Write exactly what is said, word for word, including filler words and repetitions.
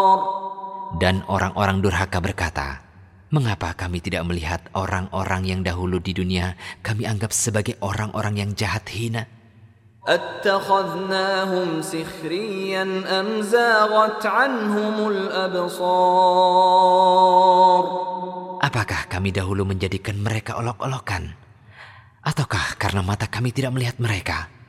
Dan orang-orang durhaka berkata, mengapa kami tidak melihat orang-orang yang dahulu di dunia kami anggap sebagai orang-orang yang jahat hina? أَتَّخَذْنَاهُمْ سِخْرِيًّا أَمْ زَاغَتْ عَنْهُمُ الْأَبْصَارُ Apakah kami dahulu menjadikan mereka olok-olokan? Ataukah karena mata kami tidak melihat mereka?